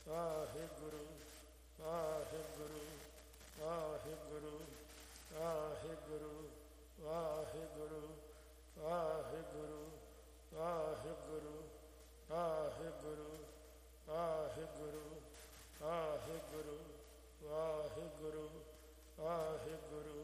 Waheguru Waheguru Waheguru Waheguru Waheguru Waheguru Waheguru Waheguru Waheguru Waheguru Waheguru Waheguru